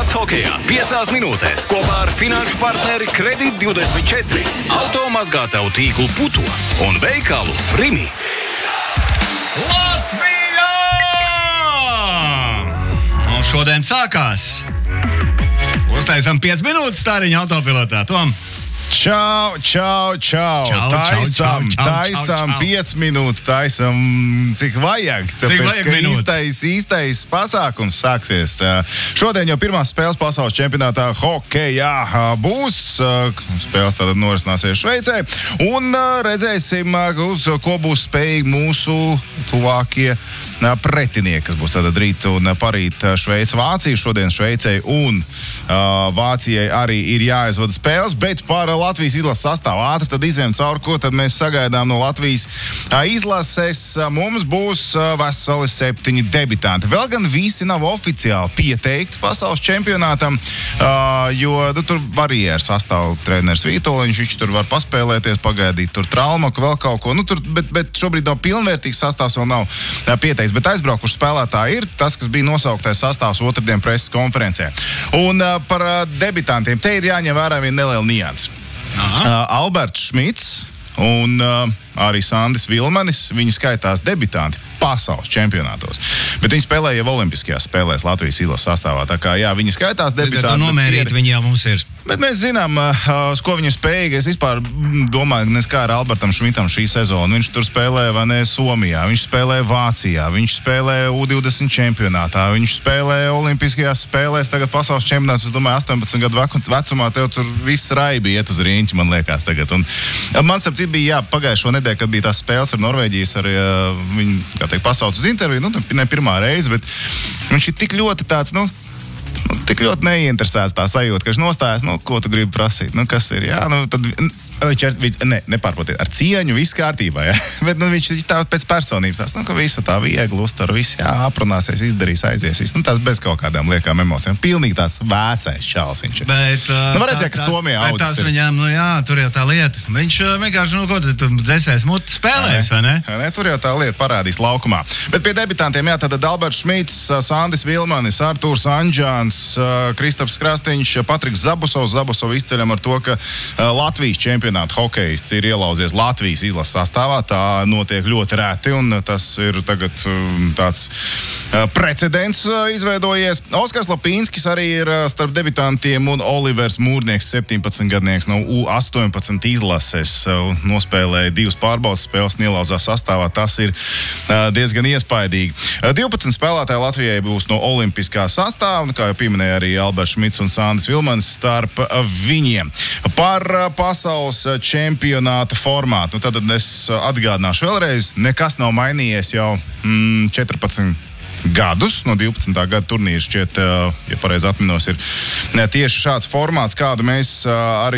Vārds hokejā 5 minūtēs kopā ar finanšu partneri Kredīt24, automazgātavu tīklu Puto un veikalu Rimi. Latvijā! Un šodien sākās. Uztaisam 5 minūtes stāriņa autopilotā. Tom? Čau. Taisam 5 minūtes, taisam cik vajag. Tāpēc, ka īstais pasākums sāksies. Šodien jau pirmās spēles pasaules čempionātā hokejā būs. Spēles tātad norisināsies Šveicē. Un redzēsim, uz ko būs spējīgi mūsu tuvākie pretinieki, kas būs tātad rīt un parīt Šveica, Vācija. Šodien Šveicei un Vācijai arī ir jāizvada spēles, bet par Latvijas izlases sastāvu ātri tad izējām cauri, ko tad mēs sagaidām no Latvijas izlases. Mums būs veseli 7 debitanti. Vēl gan visi nav oficiāli pieteikti pasaules čempionātam, jo tur barjeras sastāv treneris Vītoliņš, viņš tur var paspēlēties, pagaidīt tur traumaku, vēl kaut ko. Bet šobrīd nav pilnvērtīgs sastāvs, vēl nav pieteikts. Bet aizbraukuši spēlētāji ir tas, kas bija nosauktais sastāvs otrdien preses konferencē. Un par debitantiem te ir jāņem vērā viena neliela nianse. Alberts Šmits un arī Sandis Vilmanis, viņi skaitās debitanti pasaules čempionātos. Bet viņi spēlēja jau olimpiskajās spēlēs Latvijas izlases sastāvā. Tā kā, jā, viņi skaitās debitanti. Nomērīt viņi jau mums ir. Bet mēs zinām, uz ko viņi ir spējīgi. Es vispār domāju, kā ar Albertam Šmitam šī sezona. Viņš tur spēlēja, vai ne, Somijā, viņš spēlēja Vācijā, viņš spēlēja U20 čempionātā, viņš spēlēja olimpiskajās spēlēs, tagad pasaules čempionāts, es domāju, 18 gadu vecumā tev tur viss raibi iet uz rīņķi, man liekas tagad. Un man sapcīt bija, pagājušo nedēļu, kad bija tās spēles ar Norvēģijas, arī viņi, kā teikt, pasauc uz interviju, ne pirmā reize, bet viņš ir tik ļoti tāds, tik ļoti neinteresēts tā sajūta, ka viņš nostājas, ko tu gribi prasīt, kas ir, tad... Nepārprotiet, ar cieņu viss kārtībā, ja? Bet viņš ir tā pēc personības tās, ka visu tā viegli uztar, viss, aprunāsies, izdarīs, aizies, viss, tās bez kaut kādām liekām emocijām. Pilnīgi tās vēsais čals viņš ir. Bet, var redzēt, ka Somijā audzis ir. Viņām, tur jau tā lieta. Viņš vienkārši, ko tu dzēsēs muti spēlēs, vai ne? Ne, tur jau tā lieta parādīs laukumā. Bet pie debitantiem, tad Alberts Šmits, Sandis Vilmanis, Artūrs Anģāns, Kristaps Krastiņš, Patriks Zabusovs. Zabusovs izceļam ar to, ka Latvijas čempionāta hokejists ir ielauzies Latvijas izlases sastāvā. Tā notiek ļoti reti, un tas ir tagad tāds precedents izveidojies. Oskars Lapīnskis arī ir starp debitantiem, un Olivers Mūrnieks, 17-gadnieks no U18 izlases, nospēlēja 2 pārbaudas spēles un ielauzās sastāvā. Tas ir diezgan iespaidīgi. 12 spēlētāji Latvijai būs no olimpiskā sastāva, kā jau pieminēja arī Alberts Šmits un Sandis Vilmanis starp viņiem. Par pasaules čempionāta formātu. Tad es atgādināšu vēlreiz, nekas nav mainījies jau 14 gadus. No 12. gada turnīrs šķiet, ja pareizi atminos, ir tieši šāds formāts, kādu mēs arī